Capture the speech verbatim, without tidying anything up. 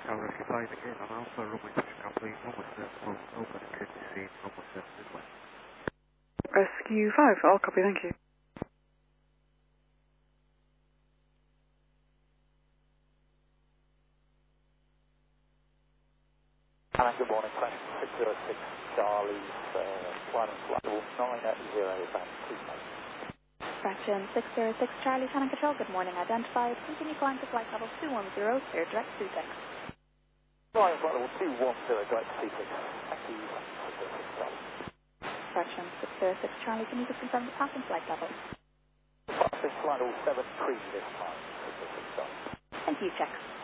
Tower Rescue five again on Alpha, runway six complete, runway seven close, open, emergency scene, runway seven midway. Rescue five, I'll copy, thank you. Alan, good morning, Crash six zero six Charlie, uh, flight and flight level nine at zero, back to nine. Fraction six zero six Charlie, Cannon Control, good morning, identified. Continue climb to flight level two one zero, clear direct to six. Flight and flight level two one zero, direct to six. Thank you, six zero six Charlie. Fraction six zero six Charlie, can you just confirm the passing flight level? Passing flight level seven three this time, six zero six Charlie. Thank you, check.